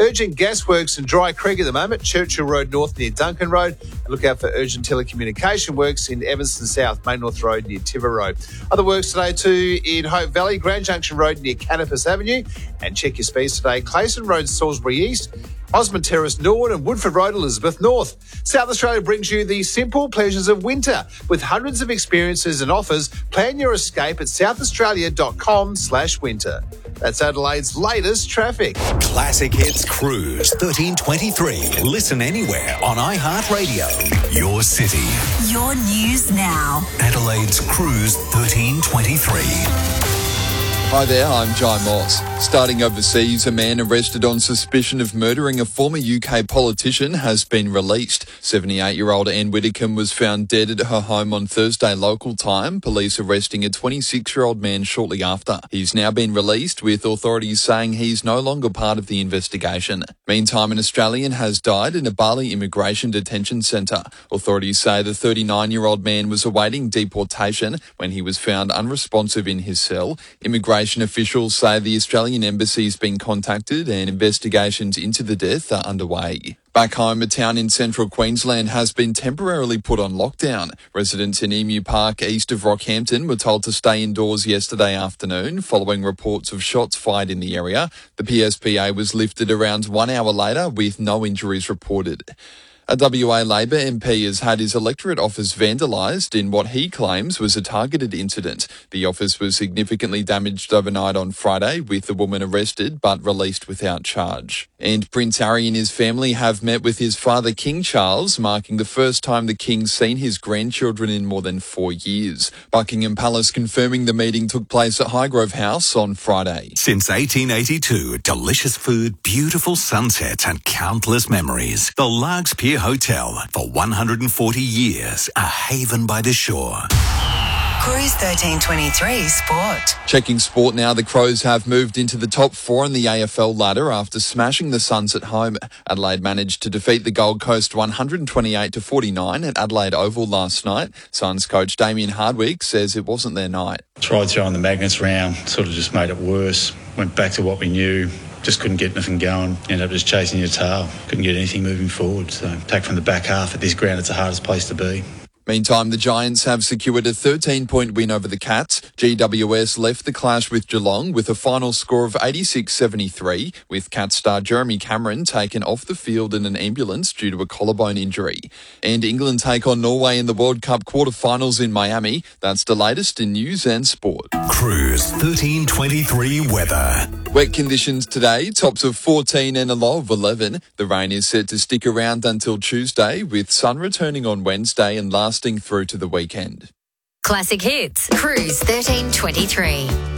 Urgent gas works in Dry Creek at the moment, Churchill Road North near Duncan Road. Look out for urgent telecommunication works in Evanston South, Main North Road near Tiver Road. Other works today too in Hope Valley, Grand Junction Road near Canopus Avenue. And check your speeds today, Clayson Road, Salisbury East, Osmond Terrace, Norwood and Woodford Road, Elizabeth North. South Australia brings you the simple pleasures of winter. With hundreds of experiences and offers, plan your escape at southaustralia.com/winter. That's Adelaide's latest traffic. Classic Hits Cruise 1323. Listen anywhere on iHeartRadio. Your city. Your news now. Adelaide's Cruise 1323. Hi there, I'm Jai Moss. Starting overseas, a man arrested on suspicion of murdering a former UK politician has been released. 78-year-old Anne Widdicombe was found dead at her home on Thursday local time, police arresting a 26-year-old man shortly after. He's now been released, with authorities saying he's no longer part of the investigation. Meantime, an Australian has died in a Bali immigration detention centre. Authorities say the 39-year-old man was awaiting deportation when he was found unresponsive in his cell. Immigration officials say the Australian Embassy's been contacted and investigations into the death are underway. Back home, a town in central Queensland has been temporarily put on lockdown. Residents in Emu Park, east of Rockhampton, were told to stay indoors yesterday afternoon following reports of shots fired in the area. The PSPA was lifted around 1 hour later with no injuries reported. A WA Labor MP has had his electorate office vandalised in what he claims was a targeted incident. The office was significantly damaged overnight on Friday, with the woman arrested but released without charge. And Prince Harry and his family have met with his father King Charles, marking the first time the King's seen his grandchildren in more than 4 years. Buckingham Palace confirming the meeting took place at Highgrove House on Friday. Since 1882, delicious food, beautiful sunsets and countless memories. The Largs Pier Hotel, for 140 years, a haven by the shore. Cruise 1323 Sport. Checking sport now, the Crows have moved into the top 4 in the AFL ladder after smashing the Suns at home. Adelaide managed to defeat the Gold Coast 128-49 at Adelaide Oval last night. Suns coach Damien Hardwick says it wasn't their night. Tried throwing the magnets round, sort of just made it worse. Went back to what we knew. Just couldn't get anything going. Ended up just chasing your tail. Couldn't get anything moving forward. So take from the back half at this ground, it's the hardest place to be. Meantime, the Giants have secured a 13-point win over the Cats. GWS left the clash with Geelong with a final score of 86-73, with Cats star Jeremy Cameron taken off the field in an ambulance due to a collarbone injury. And England take on Norway in the World Cup quarter-finals in Miami. That's the latest in news and sport. Cruise 1323 weather. Wet conditions today, tops of 14 and a low of 11. The rain is set to stick around until Tuesday, with sun returning on Wednesday and lasting through to the weekend. Classic Hits. Cruise 1323.